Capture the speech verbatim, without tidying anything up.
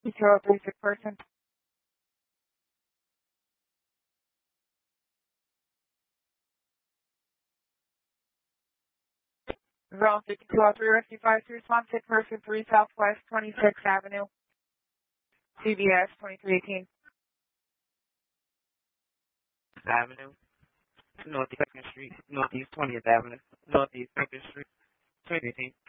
zero three six person. Zone fifty-two oh three Rescue five to respond, sick person three Southwest twenty-sixth Avenue, C B S twenty-three eighteen. Avenue, Northeast second Street, Northeast twentieth Avenue, Northeast second Street, twenty eighteen.